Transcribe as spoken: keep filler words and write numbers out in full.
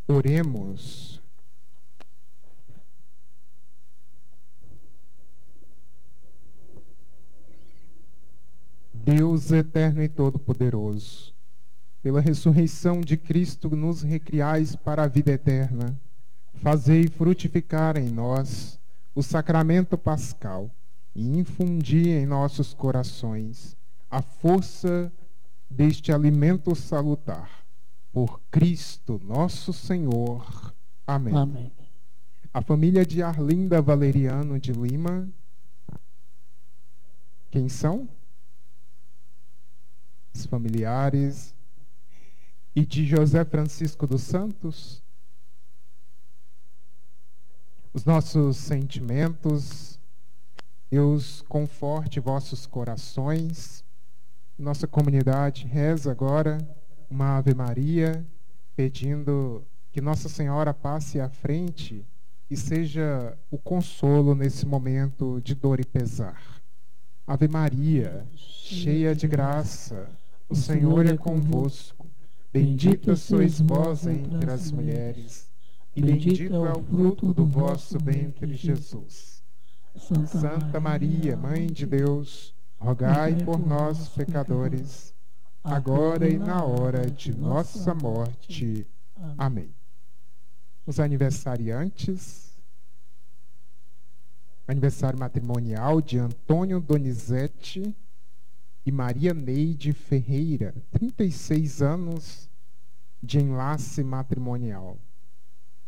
Oremos. Deus eterno e todo-poderoso, pela ressurreição de Cristo nos recriais para a vida eterna, fazei frutificar em nós o sacramento pascal e infundi em nossos corações a força deste alimento salutar. Por Cristo nosso Senhor. Amém. Amém. A família de Arlinda Valeriano de Lima. Quem são? Os familiares. E de José Francisco dos Santos. Os nossos sentimentos. Deus conforte vossos corações. Nossa comunidade reza agora uma Ave Maria, pedindo que Nossa Senhora passe à frente e seja o consolo nesse momento de dor e pesar. Ave Maria, cheia de graça, o Senhor é convosco. Bendita sois vós entre as mulheres, e bendito é o fruto do vosso ventre, Jesus. Santa Maria, Mãe de Deus, rogai por nós, pecadores, agora e na hora de nossa morte. Amém. Os aniversariantes. Aniversário matrimonial de Antônio Donizete e Maria Neide Ferreira, trinta e seis anos de enlace matrimonial.